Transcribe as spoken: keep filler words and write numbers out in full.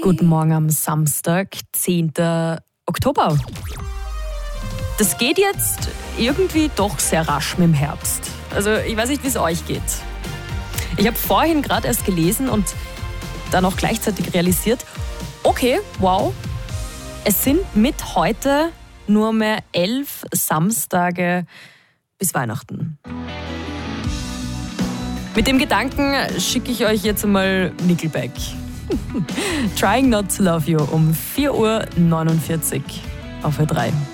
Guten Morgen am Samstag, zehnten Oktober. Das geht jetzt irgendwie doch sehr rasch mit dem Herbst. Also ich weiß nicht, wie es euch geht. Ich habe vorhin gerade erst gelesen und dann auch gleichzeitig realisiert, okay, wow, es sind mit heute nur mehr elf Samstage bis Weihnachten. Mit dem Gedanken schicke ich euch jetzt einmal Nickelback. Trying Not to Love You um vier Uhr neunundvierzig auf Ö drei.